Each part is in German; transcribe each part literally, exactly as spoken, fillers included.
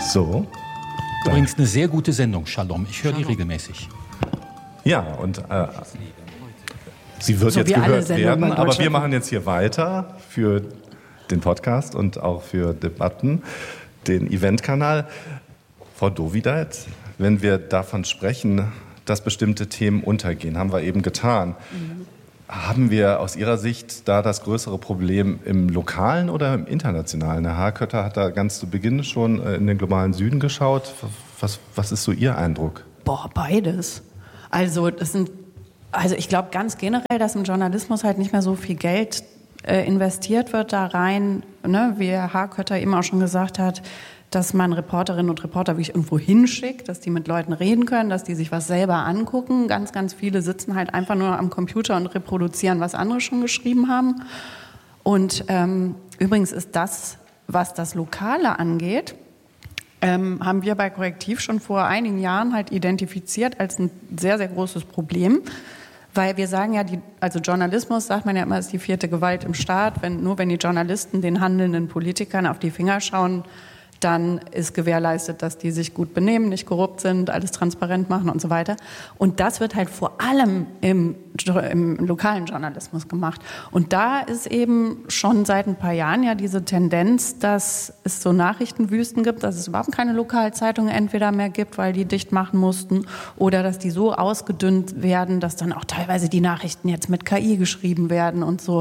So. Übrigens eine sehr gute Sendung, Shalom. Ich höre die regelmäßig. Ja, und äh, sie wird So jetzt wie alle gehört Sendungen werden, bei aber wir Deutschland. machen jetzt hier weiter für den Podcast und auch für Debatten, den Eventkanal. Frau Dovideit, wenn wir davon sprechen, dass bestimmte Themen untergehen, haben wir eben getan. Mhm. Haben wir aus Ihrer Sicht da das größere Problem im Lokalen oder im Internationalen? Herr Harkötter hat da ganz zu Beginn schon in den globalen Süden geschaut. Was, was ist so Ihr Eindruck? Boah, beides. Also, das sind, also ich glaube ganz generell, dass im Journalismus halt nicht mehr so viel Geld äh, investiert wird da rein, ne? Wie Herr Harkötter eben auch schon gesagt hat, dass man Reporterinnen und Reporter wirklich irgendwo hinschickt, dass die mit Leuten reden können, dass die sich was selber angucken. Ganz, ganz viele sitzen halt einfach nur am Computer und reproduzieren, was andere schon geschrieben haben. Und ähm, übrigens ist das, was das Lokale angeht, ähm, haben wir bei Korrektiv schon vor einigen Jahren halt identifiziert als ein sehr, sehr großes Problem. Weil wir sagen ja, die, also Journalismus, sagt man ja immer, ist die vierte Gewalt im Staat. Wenn, nur wenn die Journalisten den handelnden Politikern auf die Finger schauen, dann ist gewährleistet, dass die sich gut benehmen, nicht korrupt sind, alles transparent machen und so weiter. Und das wird halt vor allem im, im lokalen Journalismus gemacht. Und da ist eben schon seit ein paar Jahren ja diese Tendenz, dass es so Nachrichtenwüsten gibt, dass es überhaupt keine Lokalzeitungen entweder mehr gibt, weil die dicht machen mussten, oder dass die so ausgedünnt werden, dass dann auch teilweise die Nachrichten jetzt mit K I geschrieben werden und so.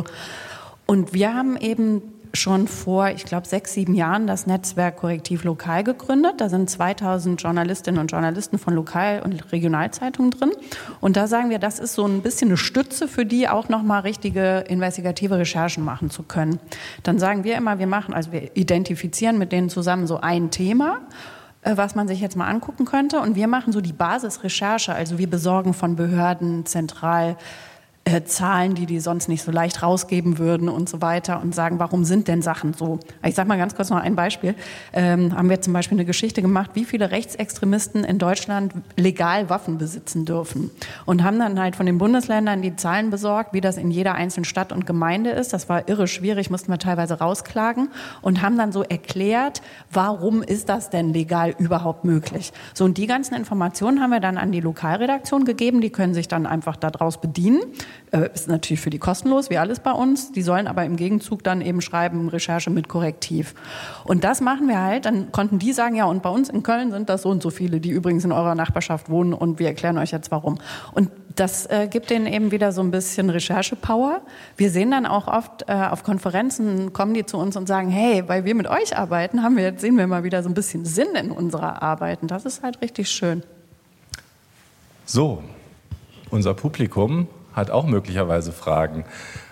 Und wir haben eben schon vor, ich glaube, sechs, sieben Jahren das Netzwerk Korrektiv Lokal gegründet. Da sind zweitausend Journalistinnen und Journalisten von Lokal- und Regionalzeitungen drin. Und da sagen wir, das ist so ein bisschen eine Stütze für die, auch nochmal richtige investigative Recherchen machen zu können. Dann sagen wir immer, wir machen, also wir identifizieren mit denen zusammen so ein Thema, was man sich jetzt mal angucken könnte. Und wir machen so die Basisrecherche, also wir besorgen von Behörden zentral Äh, Zahlen, die die sonst nicht so leicht rausgeben würden und so weiter und sagen, warum sind denn Sachen so? Ich sage mal ganz kurz noch ein Beispiel. Ähm, haben wir zum Beispiel eine Geschichte gemacht, wie viele Rechtsextremisten in Deutschland legal Waffen besitzen dürfen. Und haben dann halt von den Bundesländern die Zahlen besorgt, wie das in jeder einzelnen Stadt und Gemeinde ist. Das war irre schwierig, mussten wir teilweise rausklagen. Und haben dann so erklärt, warum ist das denn legal überhaupt möglich? So, und die ganzen Informationen haben wir dann an die Lokalredaktion gegeben. Die können sich dann einfach daraus bedienen. Äh, ist natürlich für die kostenlos, wie alles bei uns. Die sollen aber im Gegenzug dann eben schreiben, Recherche mit Korrektiv. Und das machen wir halt. Dann konnten die sagen, ja, und bei uns in Köln sind das so und so viele, die übrigens in eurer Nachbarschaft wohnen, und wir erklären euch jetzt warum. Und das äh, gibt denen eben wieder so ein bisschen Recherchepower. Wir sehen dann auch oft äh, auf Konferenzen, kommen die zu uns und sagen, hey, weil wir mit euch arbeiten, haben wir jetzt, sehen wir mal wieder so ein bisschen Sinn in unserer Arbeit. Und das ist halt richtig schön. So, unser Publikum hat auch möglicherweise Fragen.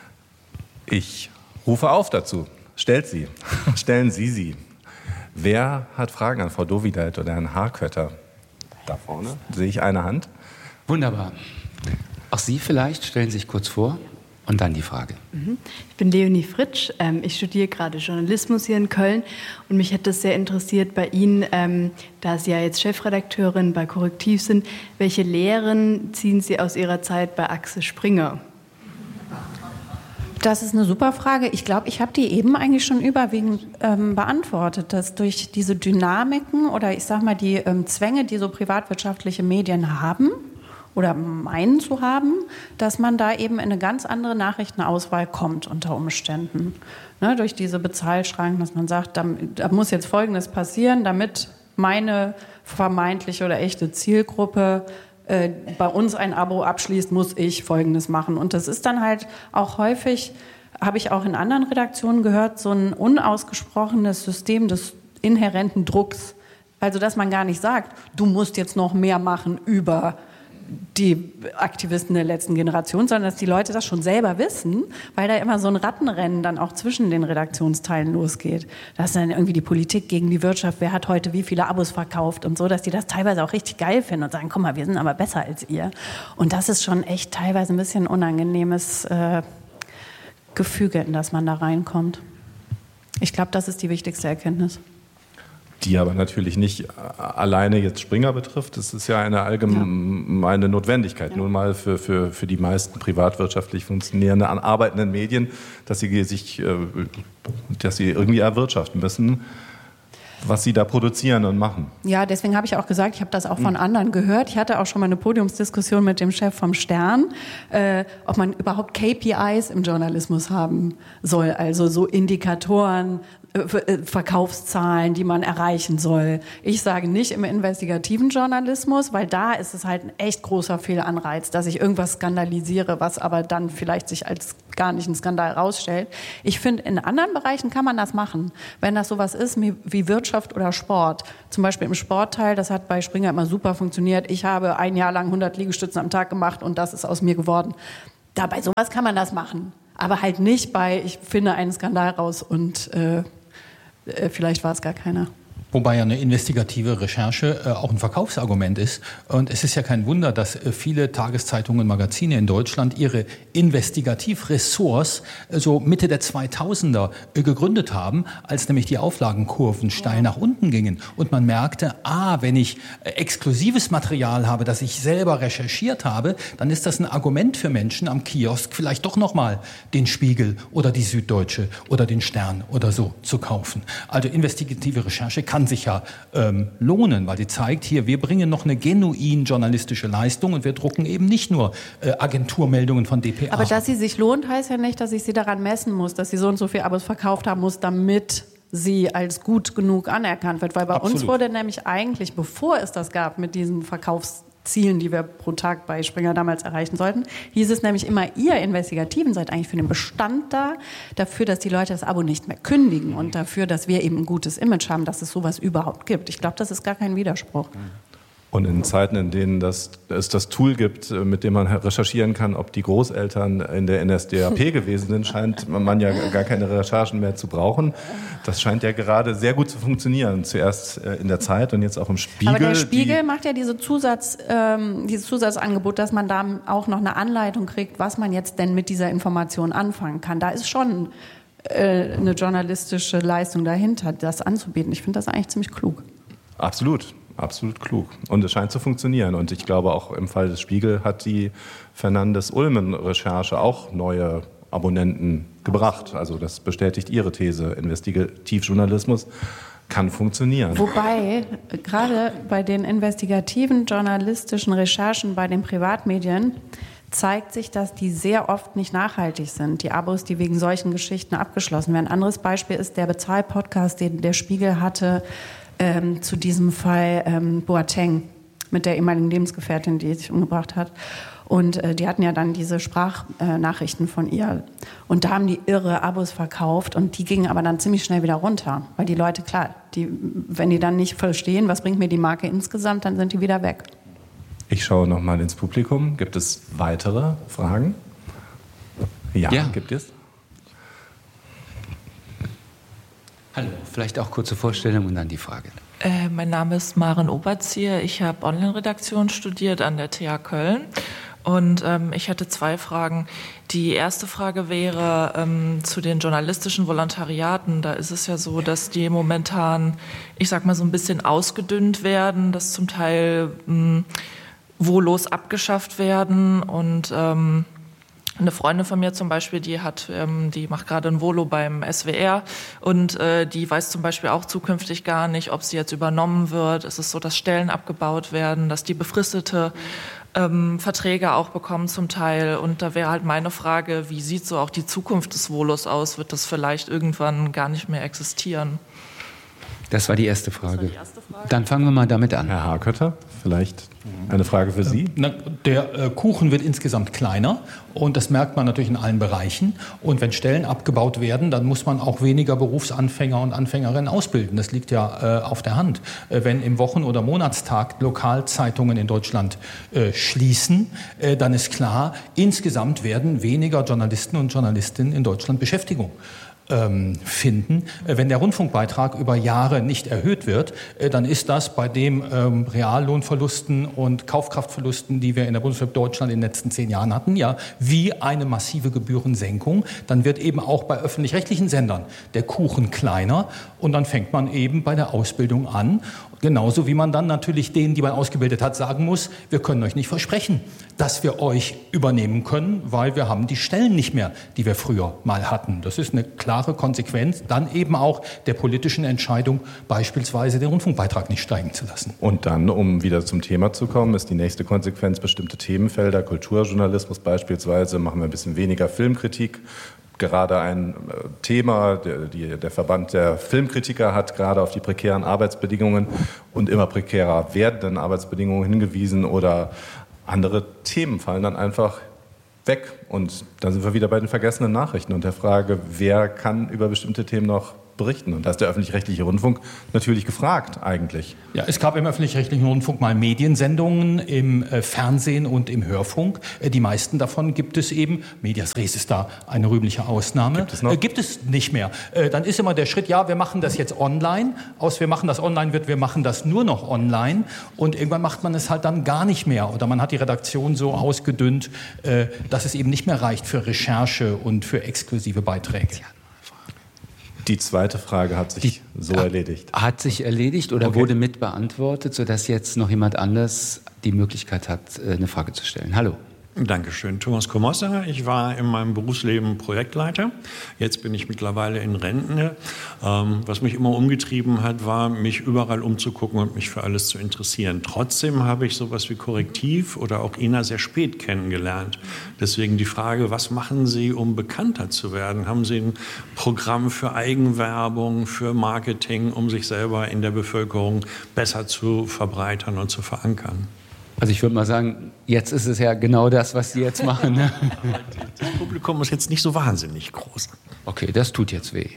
Ich rufe auf dazu. Stellt sie. Stellen Sie sie. Wer hat Fragen an Frau Dovideit oder Herrn Harkötter? Da vorne sehe ich eine Hand. Wunderbar. Auch Sie vielleicht stellen sich kurz vor und dann die Frage. Ich bin Leonie Fritsch. Ich studiere gerade Journalismus hier in Köln und mich hätte es sehr interessiert bei Ihnen, da Sie ja jetzt Chefredakteurin bei Korrektiv sind, welche Lehren ziehen Sie aus Ihrer Zeit bei Axel Springer? Das ist eine super Frage. Ich glaube, ich habe die eben eigentlich schon überwiegend ähm, beantwortet, dass durch diese Dynamiken oder ich sag mal die ähm, Zwänge, die so privatwirtschaftliche Medien haben, oder meinen zu haben, dass man da eben in eine ganz andere Nachrichtenauswahl kommt unter Umständen. Ne, durch diese Bezahlschranken, dass man sagt, da, da muss jetzt Folgendes passieren, damit meine vermeintliche oder echte Zielgruppe äh, bei uns ein Abo abschließt, muss ich Folgendes machen. Und das ist dann halt auch häufig, habe ich auch in anderen Redaktionen gehört, so ein unausgesprochenes System des inhärenten Drucks. Also, dass man gar nicht sagt, du musst jetzt noch mehr machen über die Aktivisten der letzten Generation, sondern dass die Leute das schon selber wissen, weil da immer so ein Rattenrennen dann auch zwischen den Redaktionsteilen losgeht. Da ist dann irgendwie die Politik gegen die Wirtschaft, wer hat heute wie viele Abos verkauft und so, dass die das teilweise auch richtig geil finden und sagen, guck mal, wir sind aber besser als ihr. Und das ist schon echt teilweise ein bisschen unangenehmes äh, Gefüge, in das man da reinkommt. Ich glaube, das ist die wichtigste Erkenntnis. Die aber natürlich nicht alleine jetzt Springer betrifft. Das ist ja eine allgemeine Notwendigkeit, ja. Nun mal für, für, für die meisten privatwirtschaftlich funktionierenden, arbeitenden Medien, dass sie sich, dass sie irgendwie erwirtschaften müssen. was Sie da produzieren und machen. Ja, deswegen habe ich auch gesagt, ich habe das auch von anderen gehört. Ich hatte auch schon mal eine Podiumsdiskussion mit dem Chef vom Stern, äh, ob man überhaupt K P Is im Journalismus haben soll, also so Indikatoren, äh, Verkaufszahlen, die man erreichen soll. Ich sage nicht im investigativen Journalismus, weil da ist es halt ein echt großer Fehlanreiz, dass ich irgendwas skandalisiere, was aber dann vielleicht sich als gar nicht ein Skandal rausstellt. Ich finde, in anderen Bereichen kann man das machen. Wenn das sowas ist wie Wirtschaft oder Sport. Zum Beispiel im Sportteil, das hat bei Springer immer super funktioniert. Ich habe ein Jahr lang hundert Liegestützen am Tag gemacht und das ist aus mir geworden. Da bei sowas kann man das machen. Aber halt nicht bei, ich finde einen Skandal raus und äh, äh, vielleicht war es gar keiner. Wobei ja eine investigative Recherche äh, auch ein Verkaufsargument ist. Und es ist ja kein Wunder, dass äh, viele Tageszeitungen und Magazine in Deutschland ihre Investigativressorts äh, so Mitte der zweitausender äh, gegründet haben, als nämlich die Auflagenkurven steil nach unten gingen. Und man merkte, ah, wenn ich äh, exklusives Material habe, das ich selber recherchiert habe, dann ist das ein Argument für Menschen am Kiosk, vielleicht doch nochmal den Spiegel oder die Süddeutsche oder den Stern oder so zu kaufen. Also investigative Recherche kann sich ja ähm, lohnen, weil sie zeigt, hier, wir bringen noch eine genuin journalistische Leistung und wir drucken eben nicht nur äh, Agenturmeldungen von D P A. Aber dass sie sich lohnt, heißt ja nicht, dass ich sie daran messen muss, dass sie so und so viel Abos verkauft haben muss, damit sie als gut genug anerkannt wird. Weil bei Absolut. uns wurde nämlich eigentlich, bevor es das gab mit diesen Verkaufs Zielen, die wir pro Tag bei Springer damals erreichen sollten, hieß es nämlich immer, ihr Investigativen seid eigentlich für den Bestand da, dafür, dass die Leute das Abo nicht mehr kündigen und dafür, dass wir eben ein gutes Image haben, dass es sowas überhaupt gibt. Ich glaube, das ist gar kein Widerspruch. Und in Zeiten, in denen das, es das Tool gibt, mit dem man recherchieren kann, ob die Großeltern in der N S D A P gewesen sind, scheint man ja gar keine Recherchen mehr zu brauchen. Das scheint ja gerade sehr gut zu funktionieren. Zuerst in der Zeit und jetzt auch im Spiegel. Aber der Spiegel die macht ja diese Zusatz, ähm, dieses Zusatzangebot, dass man da auch noch eine Anleitung kriegt, was man jetzt denn mit dieser Information anfangen kann. Da ist schon äh, eine journalistische Leistung dahinter, das anzubieten. Ich finde das eigentlich ziemlich klug. Absolut. Absolut klug. Und es scheint zu funktionieren. Und ich glaube, auch im Fall des Spiegel hat die Fernandes-Ulmen-Recherche auch neue Abonnenten gebracht. Also das bestätigt Ihre These. Investigativjournalismus kann funktionieren. Wobei, gerade bei den investigativen journalistischen Recherchen bei den Privatmedien zeigt sich, dass die sehr oft nicht nachhaltig sind. Die Abos, die wegen solchen Geschichten abgeschlossen werden. Ein anderes Beispiel ist der Bezahl-Podcast, den der Spiegel hatte, Ähm, zu diesem Fall ähm, Boateng mit der ehemaligen Lebensgefährtin, die sich umgebracht hat. Und äh, die hatten ja dann diese Sprachnachrichten äh, von ihr. Und da haben die irre Abos verkauft und die gingen aber dann ziemlich schnell wieder runter. Weil die Leute, klar, die, wenn die dann nicht verstehen, was bringt mir die Marke insgesamt, dann sind die wieder weg. Ich schaue noch mal ins Publikum. Gibt es weitere Fragen? Ja, ja. Gibt es. Hallo, vielleicht auch kurze Vorstellung und dann die Frage. Äh, mein Name ist Maren Oberzieher. Ich habe Online-Redaktion studiert an der T H Köln. Und ähm, ich hätte zwei Fragen. Die erste Frage wäre ähm, zu den journalistischen Volontariaten. Da ist es ja so, dass die momentan, ich sag mal, so ein bisschen ausgedünnt werden, dass zum Teil ähm, wohllos abgeschafft werden und ähm, eine Freundin von mir zum Beispiel, die hat, ähm, die macht gerade ein Volo beim S W R und äh, die weiß zum Beispiel auch zukünftig gar nicht, ob sie jetzt übernommen wird. Es ist so, dass Stellen abgebaut werden, dass die befristete ähm, Verträge auch bekommen zum Teil. Und da wäre halt meine Frage, wie sieht so auch die Zukunft des Volos aus? Wird das vielleicht irgendwann gar nicht mehr existieren? Das war die erste Frage. Das war die erste Frage. Dann fangen wir mal damit an. Herr Hakötter, vielleicht eine Frage für Sie? Na, der äh, Kuchen wird insgesamt kleiner und das merkt man natürlich in allen Bereichen. Und wenn Stellen abgebaut werden, dann muss man auch weniger Berufsanfänger und Anfängerinnen ausbilden. Das liegt ja äh, auf der Hand. Äh, wenn im Wochen- oder Monatstag Lokalzeitungen in Deutschland äh, schließen, äh, dann ist klar, insgesamt werden weniger Journalisten und Journalistinnen in Deutschland Beschäftigung finden. Wenn der Rundfunkbeitrag über Jahre nicht erhöht wird, dann ist das bei den ähm, Reallohnverlusten und Kaufkraftverlusten, die wir in der Bundesrepublik Deutschland in den letzten zehn Jahren hatten, ja, wie eine massive Gebührensenkung. Dann wird eben auch bei öffentlich-rechtlichen Sendern der Kuchen kleiner und dann fängt man eben bei der Ausbildung an. Genauso wie man dann natürlich denen, die man ausgebildet hat, sagen muss, wir können euch nicht versprechen, dass wir euch übernehmen können, weil wir haben die Stellen nicht mehr, die wir früher mal hatten. Das ist eine klare klare Konsequenz dann eben auch der politischen Entscheidung, beispielsweise den Rundfunkbeitrag nicht steigen zu lassen. Und dann, um wieder zum Thema zu kommen, ist die nächste Konsequenz bestimmte Themenfelder, Kulturjournalismus beispielsweise, machen wir ein bisschen weniger Filmkritik. Gerade ein Thema, der, die, der Verband der Filmkritiker hat gerade auf die prekären Arbeitsbedingungen und immer prekärer werdenden Arbeitsbedingungen hingewiesen, oder andere Themen fallen dann einfach weg. Und dann sind wir wieder bei den vergessenen Nachrichten und der Frage, wer kann über bestimmte Themen noch berichten. Und da ist der öffentlich-rechtliche Rundfunk natürlich gefragt eigentlich. Ja, es gab im öffentlich-rechtlichen Rundfunk mal Mediensendungen im äh, Fernsehen und im Hörfunk. Äh, die meisten davon gibt es eben. Medias Res ist da eine rühmliche Ausnahme. Gibt es noch? Äh, gibt es nicht mehr. Äh, dann ist immer der Schritt, ja, wir machen das jetzt online. Aus wir machen das online wird, wir machen das nur noch online. Und irgendwann macht man es halt dann gar nicht mehr. Oder man hat die Redaktion so ausgedünnt, äh, dass es eben nicht mehr reicht für Recherche und für exklusive Beiträge. Die zweite Frage hat sich Die, so erledigt. Hat sich erledigt oder Okay. wurde mit beantwortet, sodass jetzt noch jemand anders die Möglichkeit hat, eine Frage zu stellen. Hallo. Dankeschön. Thomas Komossa. Ich war in meinem Berufsleben Projektleiter. Jetzt bin ich mittlerweile in Rente. Ähm, was mich immer umgetrieben hat, war, mich überall umzugucken und mich für alles zu interessieren. Trotzdem habe ich sowas wie Korrektiv oder auch Ina sehr spät kennengelernt. Deswegen die Frage, was machen Sie, um bekannter zu werden? Haben Sie ein Programm für Eigenwerbung, für Marketing, um sich selber in der Bevölkerung besser zu verbreitern und zu verankern? Also ich würde mal sagen, jetzt ist es ja genau das, was Sie jetzt machen. Ne? Das Publikum ist jetzt nicht so wahnsinnig groß. Okay, das tut jetzt weh.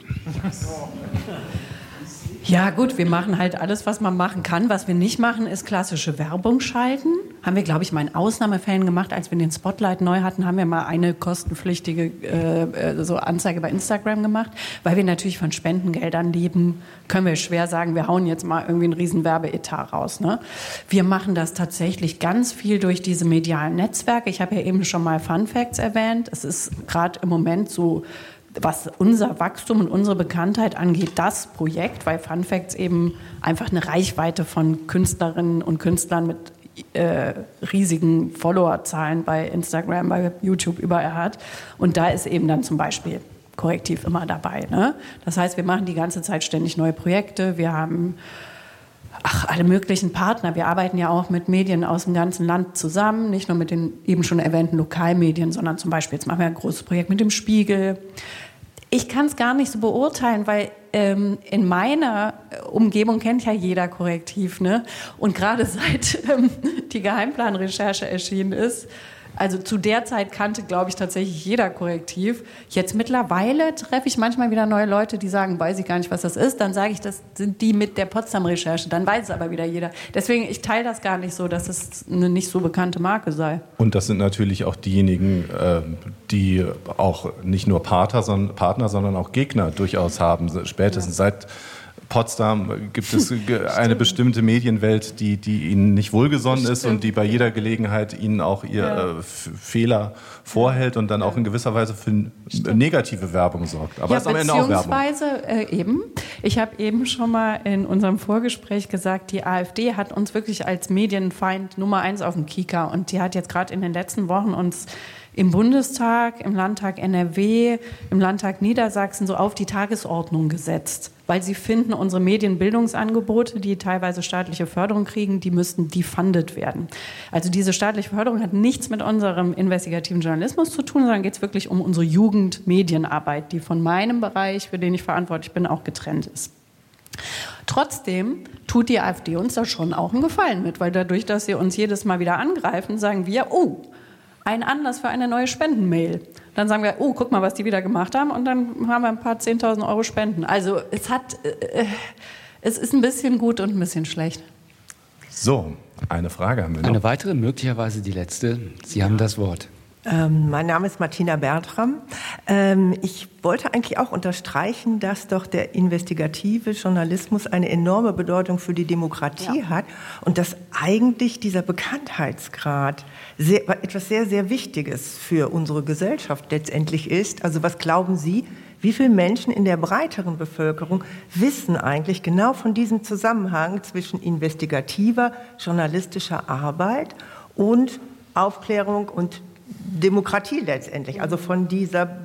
Ja gut, wir machen halt alles, was man machen kann. Was wir nicht machen, ist klassische Werbung schalten. Haben wir, glaube ich, mal in Ausnahmefällen gemacht. Als wir den Spotlight neu hatten, haben wir mal eine kostenpflichtige äh, so Anzeige bei Instagram gemacht. Weil wir natürlich von Spendengeldern leben, können wir schwer sagen, wir hauen jetzt mal irgendwie einen riesen Werbeetat raus. Ne? Wir machen das tatsächlich ganz viel durch diese medialen Netzwerke. Ich habe ja eben schon mal Fun Facts erwähnt. Es ist gerade im Moment so, was unser Wachstum und unsere Bekanntheit angeht, das Projekt, weil Fun Facts eben einfach eine Reichweite von Künstlerinnen und Künstlern mit äh, riesigen Followerzahlen bei Instagram, bei YouTube überall hat. Und da ist eben dann zum Beispiel Korrektiv immer dabei. Ne? Das heißt, wir machen die ganze Zeit ständig neue Projekte. Wir haben Ach, alle möglichen Partner. Wir arbeiten ja auch mit Medien aus dem ganzen Land zusammen, nicht nur mit den eben schon erwähnten Lokalmedien, sondern zum Beispiel, jetzt machen wir ein großes Projekt mit dem Spiegel. Ich kann es gar nicht so beurteilen, weil ähm, in meiner Umgebung kennt ja jeder Korrektiv. Ne? Und gerade seit ähm, die Geheimplanrecherche erschienen ist, also zu der Zeit kannte, glaube ich, tatsächlich jeder Korrektiv. Jetzt mittlerweile treffe ich manchmal wieder neue Leute, die sagen, weiß ich gar nicht, was das ist. Dann sage ich, das sind die mit der Potsdam-Recherche. Dann weiß es aber wieder jeder. Deswegen, ich teile das gar nicht so, dass es eine nicht so bekannte Marke sei. Und das sind natürlich auch diejenigen, die auch nicht nur Partner, sondern auch Gegner durchaus haben. Spätestens seit Potsdam gibt es eine bestimmte Medienwelt, die, die ihnen nicht wohlgesonnen ist und die bei jeder Gelegenheit ihnen auch ihr ja. äh, Fehler vorhält und dann auch in gewisser Weise für Stimmt. negative Werbung sorgt. Aber ja, es ist am Ende auch Werbung. Beziehungsweise äh, eben, ich habe eben schon mal in unserem Vorgespräch gesagt, die AfD hat uns wirklich als Medienfeind Nummer eins auf dem Kieker und die hat jetzt gerade in den letzten Wochen uns im Bundestag, im Landtag N R W, im Landtag Niedersachsen so auf die Tagesordnung gesetzt, weil sie finden, unsere Medienbildungsangebote, die teilweise staatliche Förderung kriegen, die müssten defunded werden. Also diese staatliche Förderung hat nichts mit unserem investigativen Journalismus zu tun, sondern geht es wirklich um unsere Jugendmedienarbeit, die von meinem Bereich, für den ich verantwortlich bin, auch getrennt ist. Trotzdem tut die AfD uns da schon auch einen Gefallen mit, weil dadurch, dass sie uns jedes Mal wieder angreifen, sagen wir, oh, ein Anlass für eine neue Spendenmail. Dann sagen wir, oh, guck mal, was die wieder gemacht haben, und dann haben wir ein paar zehntausend Euro Spenden. Also es hat, äh, es ist ein bisschen gut und ein bisschen schlecht. So, eine Frage haben wir noch. Eine weitere, möglicherweise die letzte. Sie haben das Wort. Ähm, mein Name ist Martina Bertram. Ähm, ich wollte eigentlich auch unterstreichen, dass doch der investigative Journalismus eine enorme Bedeutung für die Demokratie ja. hat und dass eigentlich dieser Bekanntheitsgrad sehr, etwas sehr, sehr Wichtiges für unsere Gesellschaft letztendlich ist. Also was glauben Sie, wie viele Menschen in der breiteren Bevölkerung wissen eigentlich genau von diesem Zusammenhang zwischen investigativer journalistischer Arbeit und Aufklärung und Demokratie letztendlich, also von dieser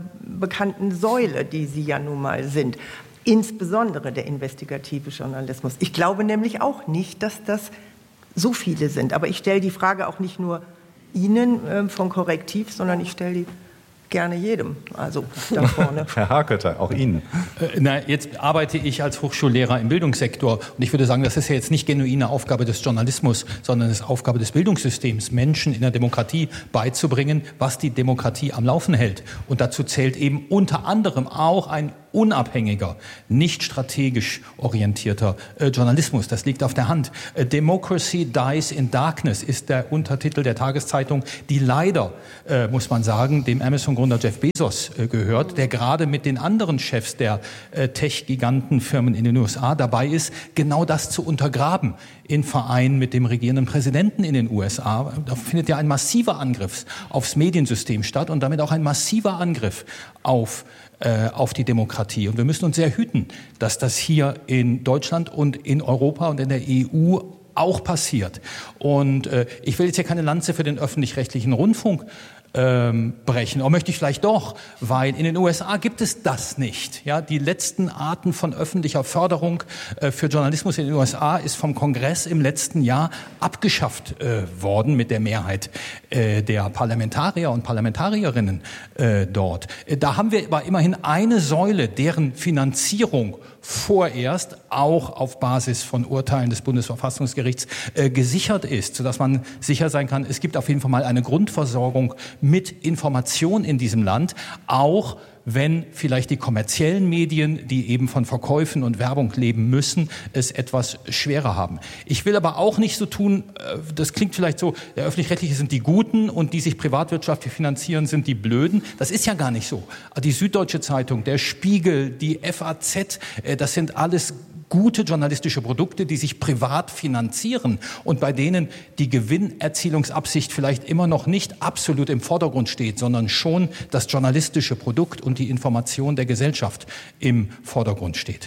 bekannten Säule, die Sie ja nun mal sind. Insbesondere der investigative Journalismus. Ich glaube nämlich auch nicht, dass das so viele sind. Aber ich stelle die Frage auch nicht nur Ihnen äh, von Korrektiv, sondern ich stelle die gerne jedem, also da vorne. Herr Hakötter, auch Ihnen. Äh, na, jetzt arbeite ich als Hochschullehrer im Bildungssektor und ich würde sagen, das ist ja jetzt nicht genuine Aufgabe des Journalismus, sondern es ist Aufgabe des Bildungssystems, Menschen in der Demokratie beizubringen, was die Demokratie am Laufen hält. Und dazu zählt eben unter anderem auch ein unabhängiger, nicht strategisch orientierter äh, Journalismus. Das liegt auf der Hand. Äh, Democracy Dies in Darkness ist der Untertitel der Tageszeitung, die leider, äh, muss man sagen, dem Amazon-Gründer Jeff Bezos äh, gehört, der gerade mit den anderen Chefs der äh, Tech-Gigantenfirmen in den U S A dabei ist, genau das zu untergraben in Verein mit dem regierenden Präsidenten in den U S A. Da findet ja ein massiver Angriff aufs Mediensystem statt und damit auch ein massiver Angriff auf auf die Demokratie. Und wir müssen uns sehr hüten, dass das hier in Deutschland und in Europa und in der E U auch passiert. Und äh, ich will jetzt hier keine Lanze für den öffentlich-rechtlichen Rundfunk ähm, brechen. Oder möchte ich vielleicht doch, weil in den U S A gibt es das nicht. Ja, die letzten Arten von öffentlicher Förderung äh, für Journalismus in den U S A ist vom Kongress im letzten Jahr abgeschafft äh, worden mit der Mehrheit äh, der Parlamentarier und Parlamentarierinnen äh, dort. Äh, da haben wir aber immerhin eine Säule, deren Finanzierung vorerst auch auf Basis von Urteilen des Bundesverfassungsgerichts äh, gesichert ist, sodass man sicher sein kann, es gibt auf jeden Fall mal eine Grundversorgung mit Information in diesem Land, auch wenn vielleicht die kommerziellen Medien, die eben von Verkäufen und Werbung leben müssen, es etwas schwerer haben. Ich will aber auch nicht so tun, das klingt vielleicht so, der Öffentlich-Rechtliche sind die Guten und die sich privatwirtschaftlich finanzieren, sind die Blöden. Das ist ja gar nicht so. Die Süddeutsche Zeitung, der Spiegel, die F A Z, das sind alles gute journalistische Produkte, die sich privat finanzieren und bei denen die Gewinnerzielungsabsicht vielleicht immer noch nicht absolut im Vordergrund steht, sondern schon das journalistische Produkt und die Information der Gesellschaft im Vordergrund steht.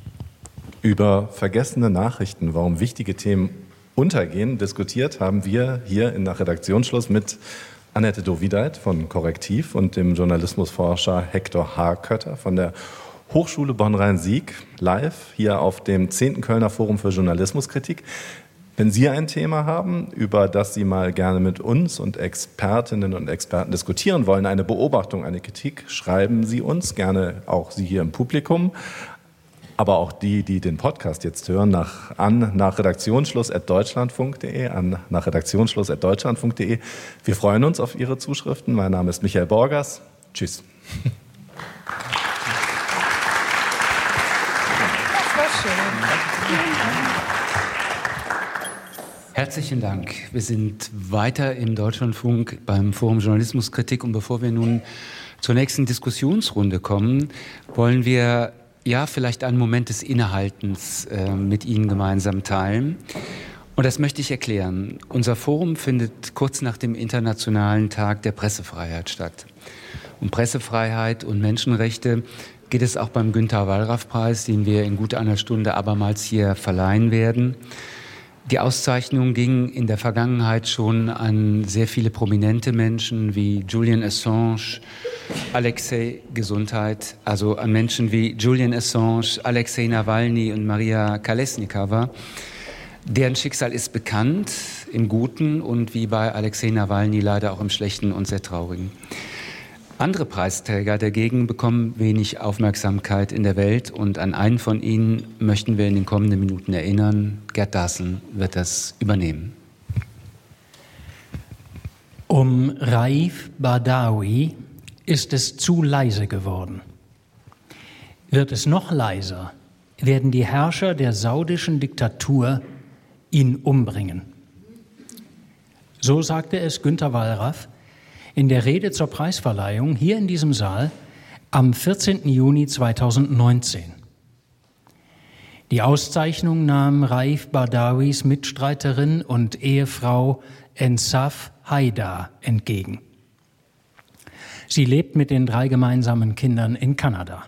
Über vergessene Nachrichten, warum wichtige Themen untergehen, diskutiert haben wir hier in nach Redaktionsschluss mit Annette Dovideit von Korrektiv und dem Journalismusforscher Hektor Hakötter von der Hochschule Bonn-Rhein-Sieg, live hier auf dem zehnten Kölner Forum für Journalismuskritik. Wenn Sie ein Thema haben, über das Sie mal gerne mit uns und Expertinnen und Experten diskutieren wollen, eine Beobachtung, eine Kritik, schreiben Sie uns, gerne auch Sie hier im Publikum, aber auch die, die den Podcast jetzt hören, nach, an nach redaktionsschluss at deutschlandfunk punkt de, an nach redaktionsschluss at deutschlandfunk punkt de. Wir freuen uns auf Ihre Zuschriften. Mein Name ist Michael Borgers. Tschüss. Herzlichen Dank. Wir sind weiter im Deutschlandfunk beim Forum Journalismuskritik und bevor wir nun zur nächsten Diskussionsrunde kommen, wollen wir ja vielleicht einen Moment des Innehaltens äh, mit Ihnen gemeinsam teilen. Und das möchte ich erklären. Unser Forum findet kurz nach dem Internationalen Tag der Pressefreiheit statt. Um Pressefreiheit und Menschenrechte geht es auch beim Günter-Wallraff-Preis, den wir in gut einer Stunde abermals hier verleihen werden. Die Auszeichnung ging in der Vergangenheit schon an sehr viele prominente Menschen wie Julian Assange, Alexei Gesundheit, also an Menschen wie Julian Assange, Alexei Nawalny und Maria Kolesnikova. Deren Schicksal ist bekannt, im Guten und wie bei Alexei Nawalny leider auch im Schlechten und sehr Traurigen. Andere Preisträger dagegen bekommen wenig Aufmerksamkeit in der Welt und an einen von ihnen möchten wir in den kommenden Minuten erinnern. Gerd Dassen wird das übernehmen. Um Raif Badawi ist es zu leise geworden. Wird es noch leiser, werden die Herrscher der saudischen Diktatur ihn umbringen. So sagte es Günter Wallraff in der Rede zur Preisverleihung hier in diesem Saal am vierzehnten Juni zweitausendneunzehn. Die Auszeichnung nahm Raif Badawis Mitstreiterin und Ehefrau Ensaf Haidar entgegen. Sie lebt mit den drei gemeinsamen Kindern in Kanada.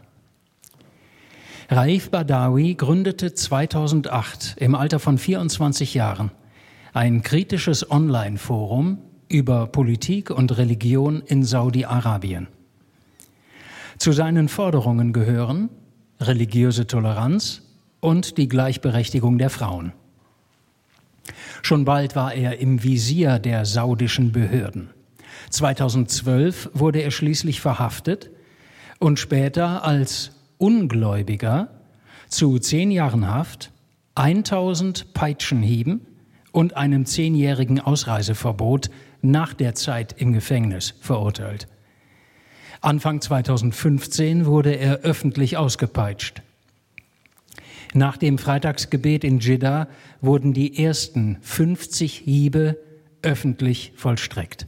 Raif Badawi gründete zweitausendacht im Alter von vierundzwanzig Jahren ein kritisches Online-Forum über Politik und Religion in Saudi-Arabien. Zu seinen Forderungen gehören religiöse Toleranz und die Gleichberechtigung der Frauen. Schon bald war er im Visier der saudischen Behörden. zweitausendzwölf wurde er schließlich verhaftet und später als Ungläubiger zu zehn Jahren Haft, tausend Peitschenhieben und einem zehnjährigen Ausreiseverbot nach der Zeit im Gefängnis verurteilt. Anfang zweitausendfünfzehn wurde er öffentlich ausgepeitscht. Nach dem Freitagsgebet in Dschidda wurden die ersten fünfzig Hiebe öffentlich vollstreckt.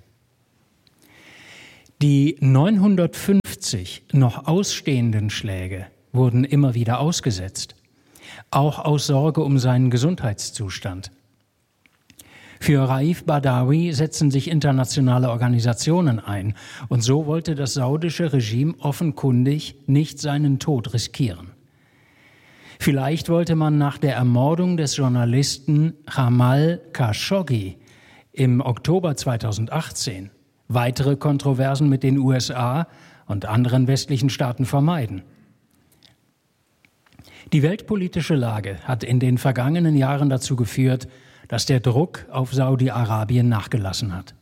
Die neunhundertfünfzig noch ausstehenden Schläge wurden immer wieder ausgesetzt, auch aus Sorge um seinen Gesundheitszustand. Für Raif Badawi setzen sich internationale Organisationen ein und so wollte das saudische Regime offenkundig nicht seinen Tod riskieren. Vielleicht wollte man nach der Ermordung des Journalisten Jamal Khashoggi im Oktober zweitausendachtzehn weitere Kontroversen mit den U S A und anderen westlichen Staaten vermeiden. Die weltpolitische Lage hat in den vergangenen Jahren dazu geführt, dass der Druck auf Saudi-Arabien nachgelassen hat.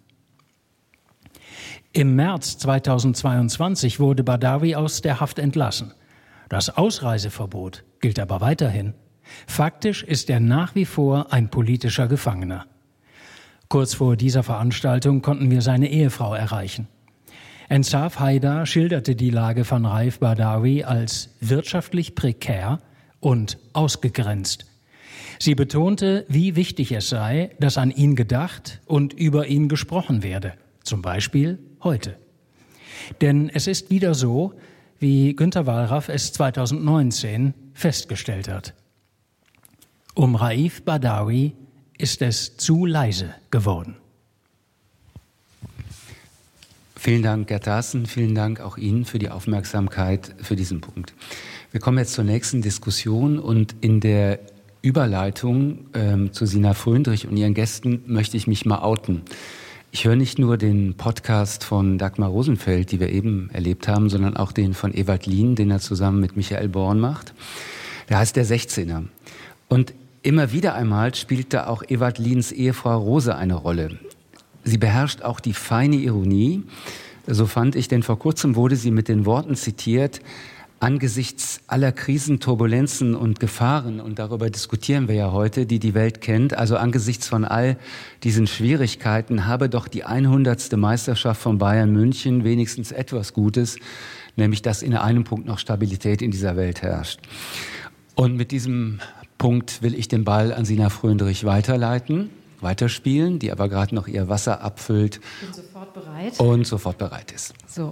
Im März zweitausendzweiundzwanzig wurde Badawi aus der Haft entlassen. Das Ausreiseverbot gilt aber weiterhin. Faktisch ist er nach wie vor ein politischer Gefangener. Kurz vor dieser Veranstaltung konnten wir seine Ehefrau erreichen. Ensaf Haidar schilderte die Lage von Raif Badawi als wirtschaftlich prekär und ausgegrenzt. Sie betonte, wie wichtig es sei, dass an ihn gedacht und über ihn gesprochen werde, zum Beispiel heute. Denn es ist wieder so, wie Günter Wallraff es zweitausendneunzehn festgestellt hat. Um Raif Badawi ist es zu leise geworden. Vielen Dank, Gerd Thaassen. Vielen Dank auch Ihnen für die Aufmerksamkeit für diesen Punkt. Wir kommen jetzt zur nächsten Diskussion und in der Überleitung ähm, zu Sina Fröndrich und ihren Gästen möchte ich mich mal outen. Ich höre nicht nur den Podcast von Dagmar Rosenfeld, die wir eben erlebt haben, sondern auch den von Ewald Lien, den er zusammen mit Michael Born macht. Der heißt der sechzehner. Und immer wieder einmal spielt da auch Ewald Liens Ehefrau Rose eine Rolle. Sie beherrscht auch die feine Ironie. So fand ich, denn vor kurzem wurde sie mit den Worten zitiert: Angesichts aller Krisen, Turbulenzen und Gefahren, und darüber diskutieren wir ja heute, die die Welt kennt, also angesichts von all diesen Schwierigkeiten, habe doch die hundertste Meisterschaft von Bayern München wenigstens etwas Gutes, nämlich dass in einem Punkt noch Stabilität in dieser Welt herrscht. Und mit diesem Punkt will ich den Ball an Sina Fröndrich weiterleiten, weiterspielen, die aber gerade noch ihr Wasser abfüllt. Ich bin sofort bereit. Und sofort bereit ist. So.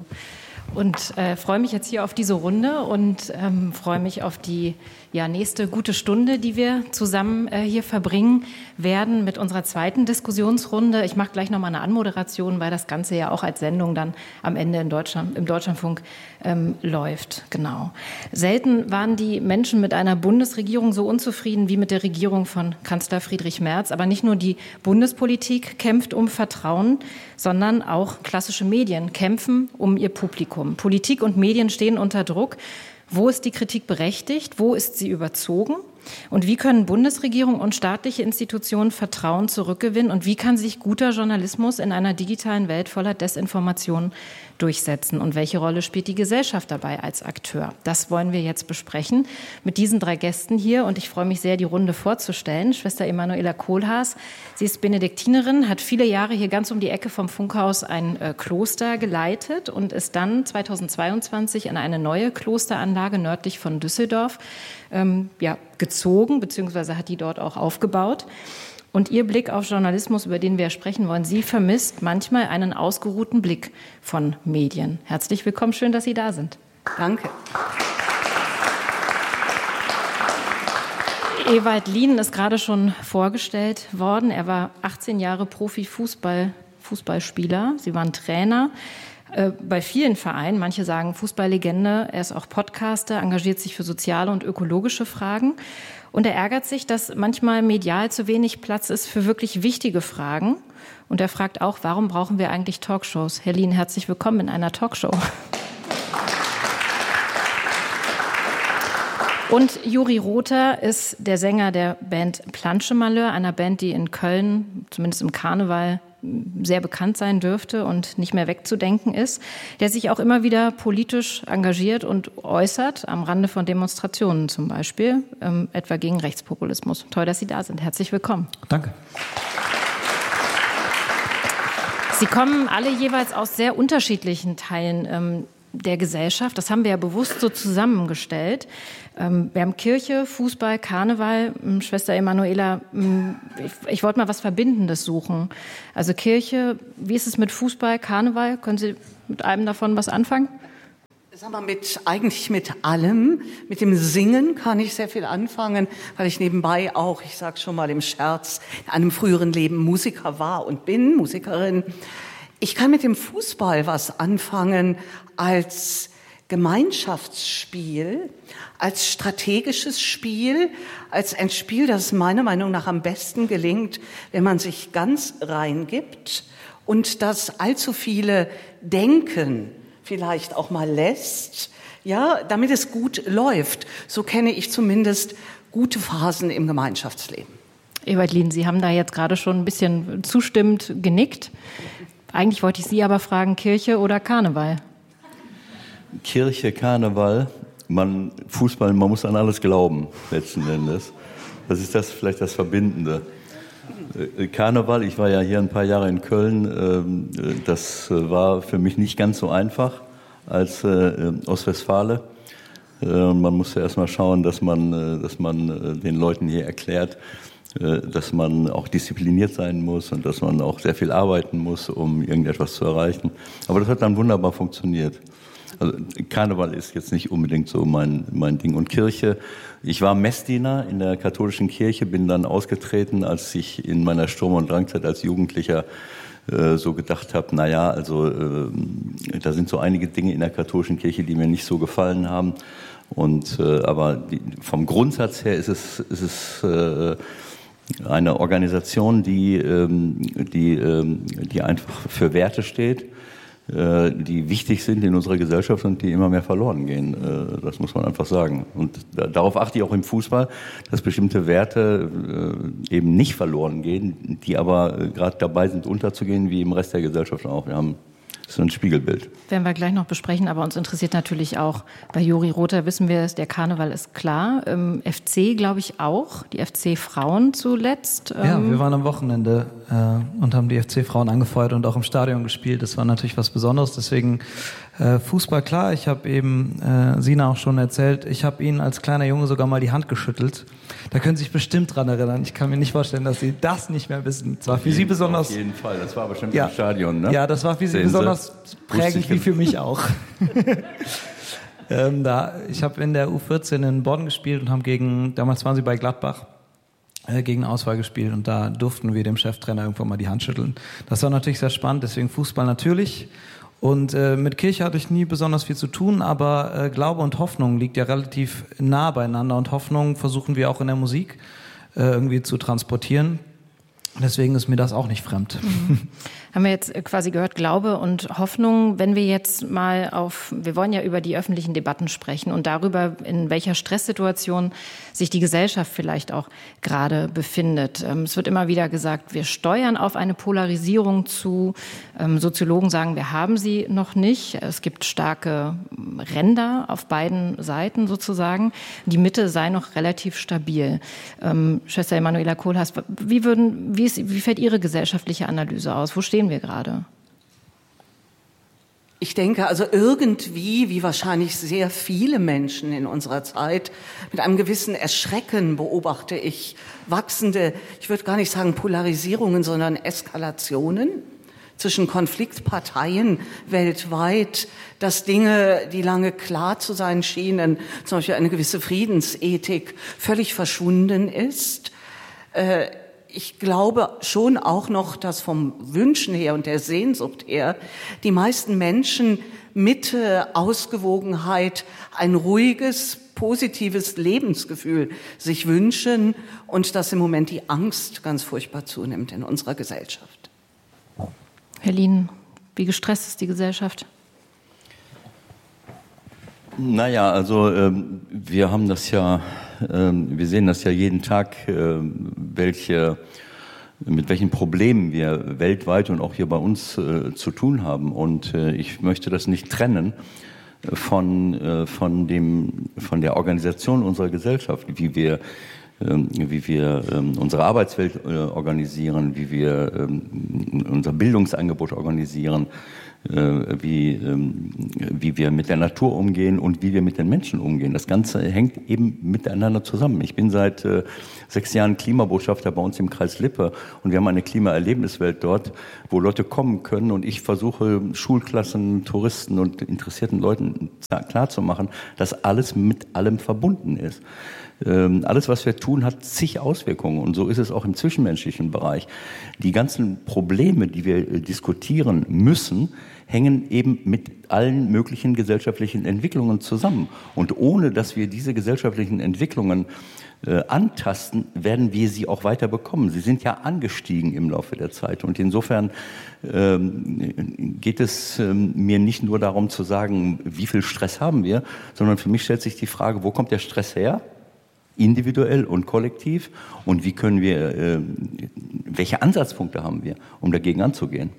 Und äh, freue mich jetzt hier auf diese Runde und ähm, freue mich auf die ja, nächste gute Stunde, die wir zusammen äh, hier verbringen werden mit unserer zweiten Diskussionsrunde. Ich mache gleich noch mal eine Anmoderation, weil das Ganze ja auch als Sendung dann am Ende in Deutschland, im Deutschlandfunk ähm, läuft. Genau. Selten waren die Menschen mit einer Bundesregierung so unzufrieden wie mit der Regierung von Kanzler Friedrich Merz. Aber nicht nur die Bundespolitik kämpft um Vertrauen, sondern auch klassische Medien kämpfen um ihr Publikum. Politik und Medien stehen unter Druck. Wo ist die Kritik berechtigt? Wo ist sie überzogen? Und wie können Bundesregierung und staatliche Institutionen Vertrauen zurückgewinnen? Und wie kann sich guter Journalismus in einer digitalen Welt voller Desinformation durchsetzen? Und welche Rolle spielt die Gesellschaft dabei als Akteur? Das wollen wir jetzt besprechen mit diesen drei Gästen hier. Und ich freue mich sehr, die Runde vorzustellen. Schwester Emanuela Kohlhaas, sie ist Benediktinerin, hat viele Jahre hier ganz um die Ecke vom Funkhaus ein äh, Kloster geleitet und ist dann zweitausendzweiundzwanzig in eine neue Klosteranlage nördlich von Düsseldorf ähm, ja, gezogen, beziehungsweise hat die dort auch aufgebaut. Und ihr Blick auf Journalismus, über den wir sprechen wollen, sie vermisst manchmal einen ausgeruhten Blick von Medien. Herzlich willkommen, schön, dass Sie da sind. Danke. Ewald Lien ist gerade schon vorgestellt worden. Er war achtzehn Jahre Profi-Fußball, Fußballspieler. Sie waren Trainer äh, bei vielen Vereinen. Manche sagen Fußballlegende. Er ist auch Podcaster, engagiert sich für soziale und ökologische Fragen. Und er ärgert sich, dass manchmal medial zu wenig Platz ist für wirklich wichtige Fragen. Und er fragt auch, warum brauchen wir eigentlich Talkshows? Herr Lien, herzlich willkommen in einer Talkshow. Und Juri Rother ist der Sänger der Band Planschemalheur, einer Band, die in Köln, zumindest im Karneval, sehr bekannt sein dürfte und nicht mehr wegzudenken ist, der sich auch immer wieder politisch engagiert und äußert, am Rande von Demonstrationen zum Beispiel, ähm, etwa gegen Rechtspopulismus. Toll, dass Sie da sind. Herzlich willkommen. Danke. Sie kommen alle jeweils aus sehr unterschiedlichen Teilen ähm, der Gesellschaft. Das haben wir ja bewusst so zusammengestellt. Ähm, wir haben Kirche, Fußball, Karneval. Ähm, Schwester Emanuela, ähm, ich, ich wollte mal was Verbindendes suchen. Also Kirche, wie ist es mit Fußball, Karneval? Können Sie mit einem davon was anfangen? Sag mal, mit, eigentlich mit allem. Mit dem Singen kann ich sehr viel anfangen, weil ich nebenbei auch, ich sage schon mal im Scherz, in einem früheren Leben Musiker war und bin, Musikerin. Ich kann mit dem Fußball was anfangen als Gemeinschaftsspiel, als strategisches Spiel, als ein Spiel, das meiner Meinung nach am besten gelingt, wenn man sich ganz reingibt und das allzu viele denken, vielleicht auch mal lässt, ja, damit es gut läuft. So kenne ich zumindest gute Phasen im Gemeinschaftsleben. Ewald Lien, Sie haben da jetzt gerade schon ein bisschen zustimmend genickt. Eigentlich wollte ich Sie aber fragen, Kirche oder Karneval? Kirche, Karneval, man, Fußball, man muss an alles glauben, letzten Endes. Das ist das vielleicht das Verbindende. Karneval, ich war ja hier ein paar Jahre in Köln, das war für mich nicht ganz so einfach als Ostwestfale. Man musste erst mal schauen, dass man, dass man den Leuten hier erklärt, dass man auch diszipliniert sein muss und dass man auch sehr viel arbeiten muss, um irgendetwas zu erreichen. Aber das hat dann wunderbar funktioniert. Also Karneval ist jetzt nicht unbedingt so mein, mein Ding. Und Kirche, ich war Messdiener in der katholischen Kirche, bin dann ausgetreten, als ich in meiner Sturm- und Drangzeit als Jugendlicher äh, so gedacht habe, na ja, also äh, da sind so einige Dinge in der katholischen Kirche, die mir nicht so gefallen haben. Und äh, aber die, vom Grundsatz her ist es, ist es äh, eine Organisation, die, ähm, die, ähm, die einfach für Werte steht, die wichtig sind in unserer Gesellschaft und die immer mehr verloren gehen. Das muss man einfach sagen. Und darauf achte ich auch im Fußball, dass bestimmte Werte eben nicht verloren gehen, die aber gerade dabei sind unterzugehen, wie im Rest der Gesellschaft auch. Wir haben so ein Spiegelbild. Werden wir gleich noch besprechen, aber uns interessiert natürlich auch, bei Juri Rother wissen wir es, der Karneval ist klar. Ähm, F C, glaube ich, auch. Die F C-Frauen zuletzt. Ähm ja, wir waren am Wochenende äh, und haben die F C-Frauen angefeuert und auch im Stadion gespielt. Das war natürlich was Besonderes. Deswegen äh, Fußball, klar. Ich habe eben äh, Sina auch schon erzählt, ich habe ihnen als kleiner Junge sogar mal die Hand geschüttelt. Da können Sie sich bestimmt dran erinnern. Ich kann mir nicht vorstellen, dass Sie das nicht mehr wissen. Das war für Sie besonders... Auf jeden Fall. Das war bestimmt ja, im Stadion, ne? Ja, das war für Sie Sehen besonders Sie? prägend wie für mich auch. ähm, da, ich habe in der U vierzehn in Bonn gespielt und haben gegen, damals waren sie bei Gladbach, äh, gegen Auswahl gespielt und da durften wir dem Cheftrainer irgendwann mal die Hand schütteln. Das war natürlich sehr spannend, deswegen Fußball natürlich. Und äh, mit Kirche hatte ich nie besonders viel zu tun, aber äh, Glaube und Hoffnung liegt ja relativ nah beieinander und Hoffnung versuchen wir auch in der Musik äh, irgendwie zu transportieren. Deswegen ist mir das auch nicht fremd. Mhm. Haben wir jetzt quasi gehört, Glaube und Hoffnung. Wenn wir jetzt mal auf, wir wollen ja über die öffentlichen Debatten sprechen und darüber, in welcher Stresssituation sich die Gesellschaft vielleicht auch gerade befindet. Es wird immer wieder gesagt, wir steuern auf eine Polarisierung zu. Soziologen sagen, wir haben sie noch nicht. Es gibt starke Ränder auf beiden Seiten sozusagen. Die Mitte sei noch relativ stabil. Schwester Emanuela Kohlhaas, wie würden, wie ist, wie fällt Ihre gesellschaftliche Analyse aus? Wo stehen wir gerade? Ich denke, also irgendwie, wie wahrscheinlich sehr viele Menschen in unserer Zeit, mit einem gewissen Erschrecken beobachte ich wachsende, ich würde gar nicht sagen Polarisierungen, sondern Eskalationen zwischen Konfliktparteien weltweit, dass Dinge, die lange klar zu sein schienen, zum Beispiel eine gewisse Friedensethik, völlig verschwunden ist. Äh, Ich glaube schon auch noch, dass vom Wünschen her und der Sehnsucht her die meisten Menschen Mitte, Ausgewogenheit, ein ruhiges, positives Lebensgefühl sich wünschen und dass im Moment die Angst ganz furchtbar zunimmt in unserer Gesellschaft. Herr Lien, wie gestresst ist die Gesellschaft? Naja, also ähm, wir haben das ja, ähm, wir sehen das ja jeden Tag, äh, welche, mit welchen Problemen wir weltweit und auch hier bei uns äh, zu tun haben. Und äh, ich möchte das nicht trennen von, äh, von, dem, von der Organisation unserer Gesellschaft, wie wir wie wir ähm, unsere Arbeitswelt äh, organisieren, wie wir ähm, unser Bildungsangebot organisieren, äh, wie, ähm, wie wir mit der Natur umgehen und wie wir mit den Menschen umgehen. Das Ganze hängt eben miteinander zusammen. Ich bin seit äh, sechs Jahren Klimabotschafter bei uns im Kreis Lippe und wir haben eine Klimaerlebniswelt dort, wo Leute kommen können und ich versuche Schulklassen, Touristen und interessierten Leuten klarzumachen, dass alles mit allem verbunden ist. Alles, was wir tun, hat zig Auswirkungen und so ist es auch im zwischenmenschlichen Bereich. Die ganzen Probleme, die wir diskutieren müssen, hängen eben mit allen möglichen gesellschaftlichen Entwicklungen zusammen. Und ohne, dass wir diese gesellschaftlichen Entwicklungen äh, antasten, werden wir sie auch weiter bekommen. Sie sind ja angestiegen im Laufe der Zeit. Und insofern ähm, geht es ähm, mir nicht nur darum zu sagen, wie viel Stress haben wir, sondern für mich stellt sich die Frage, wo kommt der Stress her? Individuell und kollektiv und wie können wir, äh, welche Ansatzpunkte haben wir, um dagegen anzugehen?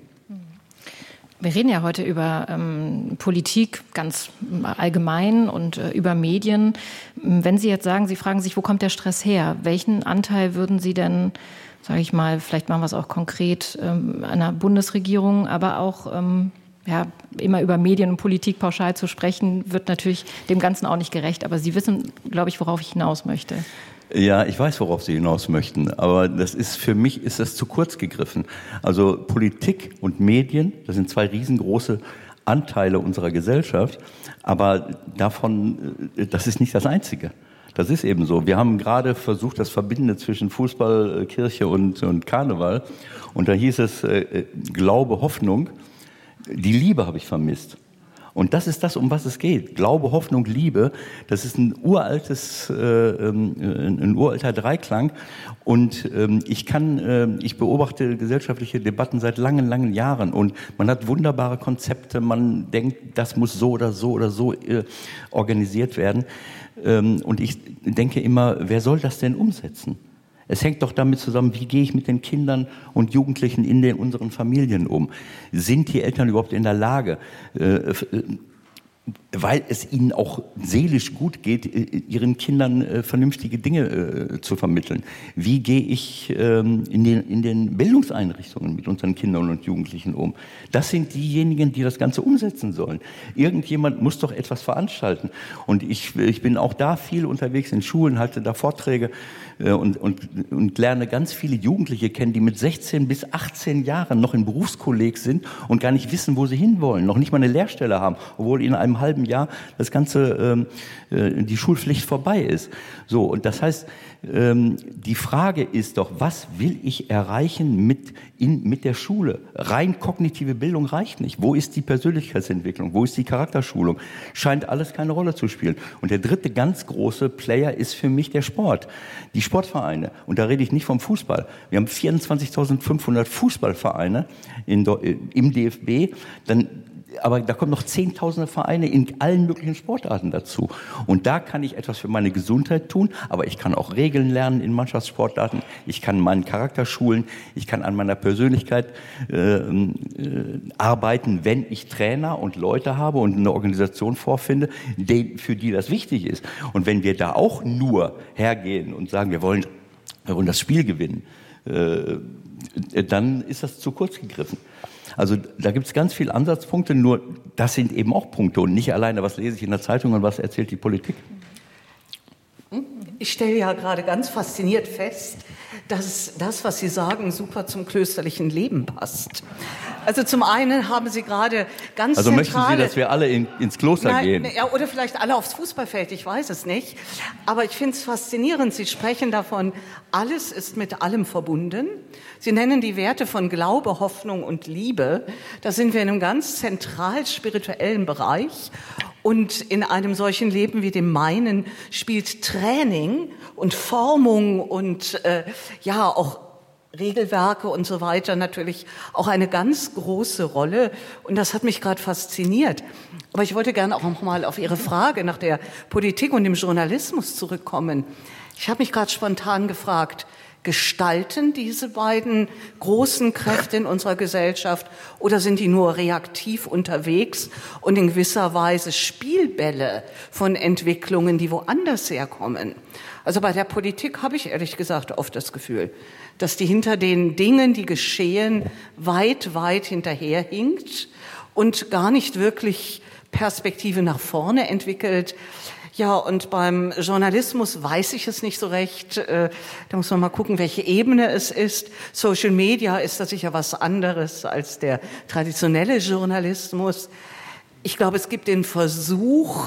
Wir reden ja heute über ähm, Politik ganz allgemein und äh, über Medien. Wenn Sie jetzt sagen, Sie fragen sich, wo kommt der Stress her? Welchen Anteil würden Sie denn, sage ich mal, vielleicht machen wir es auch konkret, ähm, einer Bundesregierung, aber auch ähm, ja, immer über Medien und Politik pauschal zu sprechen, wird natürlich dem Ganzen auch nicht gerecht. Aber Sie wissen, glaube ich, worauf ich hinaus möchte. Ja, ich weiß, worauf Sie hinaus möchten. Aber das ist, für mich ist das zu kurz gegriffen. Also Politik und Medien, das sind zwei riesengroße Anteile unserer Gesellschaft. Aber davon, das ist nicht das Einzige. Das ist eben so. Wir haben gerade versucht, das Verbindende zwischen Fußball, Kirche und, und Karneval. Und da hieß es äh, Glaube, Hoffnung. Die Liebe habe ich vermisst. Und das ist das, um was es geht. Glaube, Hoffnung, Liebe, das ist ein uraltes, äh, ein uralter Dreiklang. Und ähm, ich kann, äh, ich beobachte gesellschaftliche Debatten seit langen, langen Jahren. Und man hat wunderbare Konzepte. Man denkt, das muss so oder so oder so äh, organisiert werden. Ähm, und ich denke immer, wer soll das denn umsetzen? Es hängt doch damit zusammen, wie gehe ich mit den Kindern und Jugendlichen in den, unseren Familien um? Sind die Eltern überhaupt in der Lage, äh, weil es ihnen auch seelisch gut geht, ihren Kindern äh, vernünftige Dinge äh, zu vermitteln? Wie gehe ich ähm, in, den, in den Bildungseinrichtungen mit unseren Kindern und Jugendlichen um? Das sind diejenigen, die das Ganze umsetzen sollen. Irgendjemand muss doch etwas veranstalten. Und ich, ich bin auch da viel unterwegs in Schulen, halte da Vorträge äh, und, und, und lerne ganz viele Jugendliche kennen, die mit sechzehn bis achtzehn Jahren noch in Berufskolleg sind und gar nicht wissen, wo sie hinwollen, noch nicht mal eine Lehrstelle haben, obwohl in einem halben Jahr das ganze, ähm, die Schulpflicht vorbei ist. So, und das heißt, ähm, die Frage ist doch, was will ich erreichen mit, in, mit der Schule? Rein kognitive Bildung reicht nicht. Wo ist die Persönlichkeitsentwicklung? Wo ist die Charakterschulung? Scheint alles keine Rolle zu spielen. Und der dritte ganz große Player ist für mich der Sport. Die Sportvereine. Und da rede ich nicht vom Fußball. Wir haben vierundzwanzigtausendfünfhundert Fußballvereine in, im D F B. Dann aber da kommen noch zehntausende Vereine in allen möglichen Sportarten dazu. Und da kann ich etwas für meine Gesundheit tun, aber ich kann auch Regeln lernen in Mannschaftssportarten. Ich kann meinen Charakter schulen. Ich kann an meiner Persönlichkeit äh, äh, arbeiten, wenn ich Trainer und Leute habe und eine Organisation vorfinde, die, für die das wichtig ist. Und wenn wir da auch nur hergehen und sagen, wir wollen, wir wollen das Spiel gewinnen, äh, dann ist das zu kurz gegriffen. Also da gibt es ganz viele Ansatzpunkte, nur das sind eben auch Punkte und nicht alleine, was lese ich in der Zeitung und was erzählt die Politik. Ich stelle ja gerade ganz fasziniert fest, dass das, was Sie sagen, super zum klösterlichen Leben passt. Also zum einen haben Sie gerade ganz Also zentrale, möchten Sie, dass wir alle in, ins Kloster Nein, gehen? Ja, oder vielleicht alle aufs Fußballfeld, ich weiß es nicht. Aber ich finde es faszinierend. Sie sprechen davon, alles ist mit allem verbunden. Sie nennen die Werte von Glaube, Hoffnung und Liebe. Da sind wir in einem ganz zentral spirituellen Bereich. Und in einem solchen Leben wie dem meinen spielt Training und Formung und äh, ja auch Regelwerke und so weiter natürlich auch eine ganz große Rolle. Und das hat mich gerade fasziniert. Aber ich wollte gerne auch noch mal auf Ihre Frage nach der Politik und dem Journalismus zurückkommen. Ich habe mich gerade spontan gefragt, gestalten diese beiden großen Kräfte in unserer Gesellschaft oder sind die nur reaktiv unterwegs und in gewisser Weise Spielbälle von Entwicklungen, die woanders herkommen? Also bei der Politik habe ich ehrlich gesagt oft das Gefühl, dass die hinter den Dingen, die geschehen, weit, weit hinterherhinkt und gar nicht wirklich Perspektive nach vorne entwickelt. Ja, und beim Journalismus weiß ich es nicht so recht. Da muss man mal gucken, welche Ebene es ist. Social Media ist da sicher was anderes als der traditionelle Journalismus. Ich glaube, es gibt den Versuch,